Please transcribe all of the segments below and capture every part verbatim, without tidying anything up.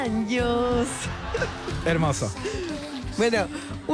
Años. Hermoso. Bueno,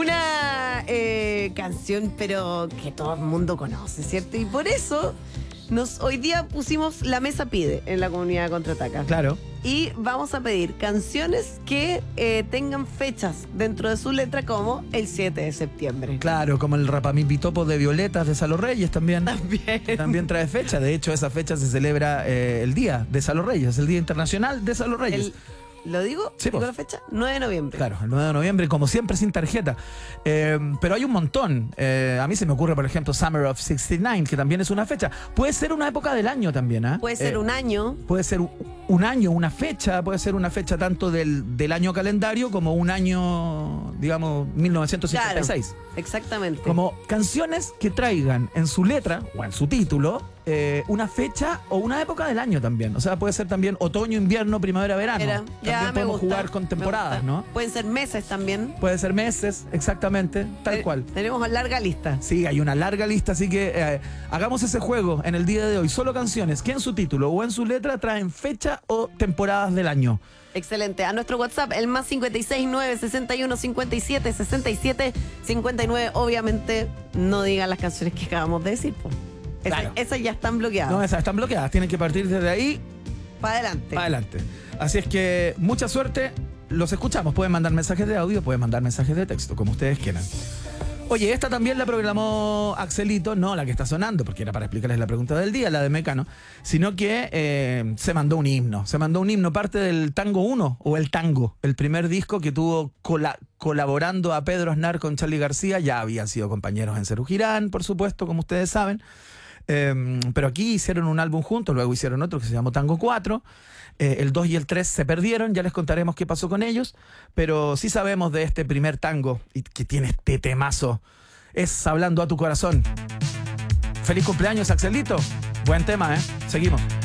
una eh, canción, pero que todo el mundo conoce, ¿cierto? Y por eso nos hoy día pusimos La Mesa Pide en la comunidad Contraataca. Claro. Y vamos a pedir canciones que eh, tengan fechas dentro de su letra, como el siete de septiembre. Claro, como el Rapamipitopo de Violetas de Salo Reyes también. También. También trae fecha. De hecho, esa fecha se celebra eh, el día de Salo Reyes, el Día Internacional de Salo Reyes. El, ¿Lo digo? Sí, ¿Digo pues. la fecha? nueve de noviembre. Claro, el nueve de noviembre, como siempre, sin tarjeta. Eh, pero hay un montón. Eh, a mí se me ocurre, por ejemplo, Summer of sesenta y nueve, que también es una fecha. Puede ser una época del año también, ¿eh? Puede ser Eh, un año. Puede ser un, un año, una fecha. Puede ser una fecha tanto del, del año calendario como un año, digamos, mil novecientos cincuenta y seis. Claro, exactamente. Como canciones que traigan en su letra o en su título eh, una fecha o una época del año también. O sea, puede ser también otoño, invierno, primavera, verano. Era, También ya me podemos gusta, jugar con me temporadas, gusta. ¿no? Pueden ser meses también. Puede ser meses, exactamente, tal Te- cual. Tenemos larga lista. Sí, hay una larga lista, así que eh, hagamos ese juego en el día de hoy. Solo canciones que en su título o en su letra traen fecha o temporadas del año. Excelente. A nuestro WhatsApp, el más cinco seis nueve, sesenta y uno, cincuenta y siete, sesenta y siete, cincuenta y nueve. Obviamente, no digan las canciones que acabamos de decir, po. Esas, Claro. esas ya están bloqueadas. No, esas están bloqueadas, tienen que partir desde ahí Para adelante. para adelante. Así es que mucha suerte, los escuchamos. Pueden mandar mensajes de audio, pueden mandar mensajes de texto, como ustedes quieran. Oye, esta también la programó Axelito, no la que está sonando, porque era para explicarles la pregunta del día, la de Mecano, sino que eh, se mandó un himno. Se mandó un himno, parte del Tango uno, o el Tango, el primer disco que tuvo cola- colaborando a Pedro Aznar con Charly García. Ya habían sido compañeros en Cerú Girán, por supuesto, como ustedes saben. Eh, pero aquí hicieron un álbum juntos, luego hicieron otro que se llamó Tango cuatro. Eh, el dos y el tres se perdieron, ya les contaremos qué pasó con ellos, pero sí sabemos de este primer tango y que tiene este temazo. Es Hablando a tu corazón. Feliz cumpleaños, Axelito. Buen tema, ¿eh? Seguimos.